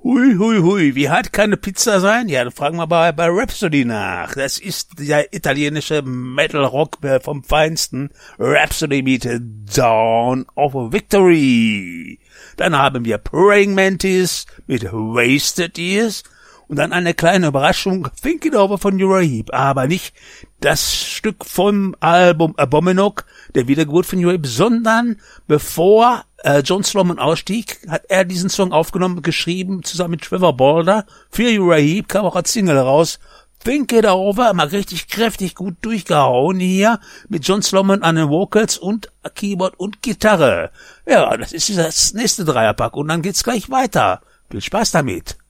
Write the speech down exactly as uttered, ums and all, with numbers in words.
Hui, hui, hui, wie hart kann eine Pizza sein? Ja, dann fragen wir bei, bei Rhapsody nach. Das ist der italienische Metal-Rock vom Feinsten. Rhapsody mit Dawn of Victory. Dann haben wir Praying Mantis mit Wasted Years. Und dann eine kleine Überraschung, Think It Over von Uriah Heep. Aber nicht das Stück vom Album Abominok, der Wiedergeburt von Uriah Heep, sondern bevor äh, John Sloman ausstieg, hat er diesen Song aufgenommen, geschrieben, zusammen mit Trevor Balder. Für Uriah Heep kam auch als Single raus. Think It Over, mal richtig kräftig gut durchgehauen hier, mit John Sloman an den Vocals und Keyboard und Gitarre. Ja, das ist das nächste Dreierpack und dann geht's gleich weiter. Viel Spaß damit.